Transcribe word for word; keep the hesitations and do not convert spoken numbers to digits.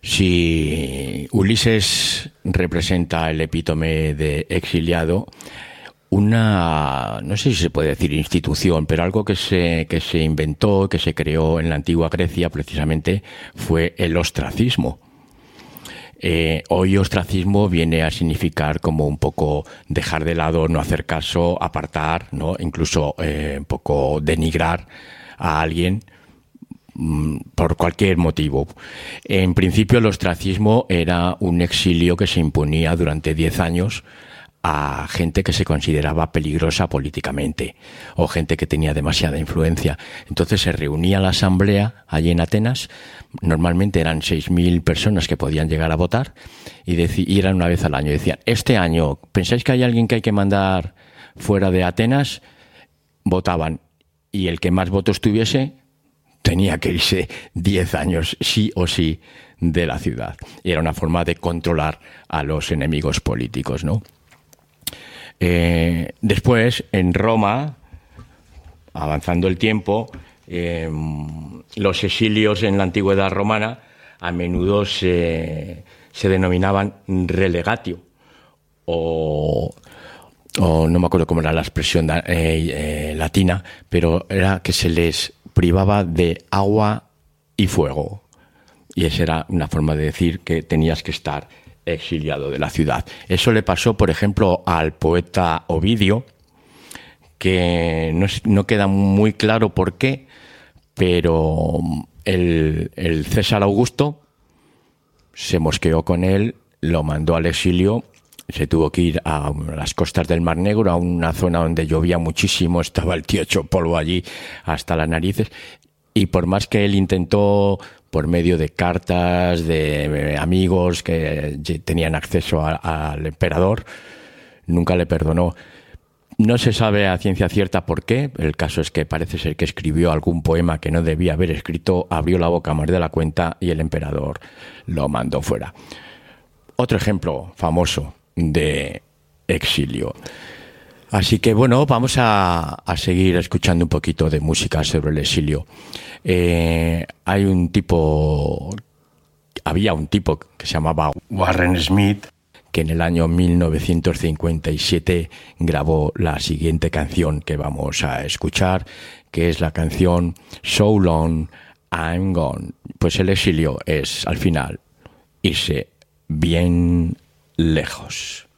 Si Ulises representa el epítome de exiliado, una, no sé si se puede decir institución, pero algo que se, que se inventó, que se creó en la antigua Grecia precisamente, fue el ostracismo. Eh, hoy ostracismo viene a significar como un poco dejar de lado, no hacer caso, apartar, ¿no? Incluso eh, un poco denigrar a alguien mmm, por cualquier motivo. En principio el ostracismo era un exilio que se imponía durante diez años a gente que se consideraba peligrosa políticamente o gente que tenía demasiada influencia. Entonces se reunía la asamblea allí en Atenas, normalmente eran seis mil personas que podían llegar a votar y, deci- y eran una vez al año. Decían, este año, ¿pensáis que hay alguien que hay que mandar fuera de Atenas? Votaban y el que más votos tuviese tenía que irse diez años sí o sí de la ciudad. Y era una forma de controlar a los enemigos políticos, ¿no? Eh, después, en Roma, avanzando el tiempo, eh, los exilios en la antigüedad romana a menudo se, se denominaban relegatio, o, o no me acuerdo cómo era la expresión eh, eh, latina, pero era que se les privaba de agua y fuego. Y esa era una forma de decir que tenías que estar exiliado de la ciudad. Eso le pasó, por ejemplo, al poeta Ovidio, que no, no queda muy claro por qué, pero el, el César Augusto se mosqueó con él, lo mandó al exilio, se tuvo que ir a las costas del Mar Negro, a una zona donde llovía muchísimo, estaba el tío hecho polvo allí hasta las narices, y por más que él intentó, por medio de cartas, de amigos que tenían acceso a, al emperador, nunca le perdonó. No se sabe a ciencia cierta por qué. El caso es que parece ser que escribió algún poema que no debía haber escrito, abrió la boca más de la cuenta y el emperador lo mandó fuera. Otro ejemplo famoso de exilio. Así que bueno, vamos a, a seguir escuchando un poquito de música sobre el exilio. Eh, hay un tipo, había un tipo que se llamaba Warren Smith, que en el año mil novecientos cincuenta y siete grabó la siguiente canción que vamos a escuchar, que es la canción So Long I'm Gone. Pues el exilio es, al final, irse bien lejos.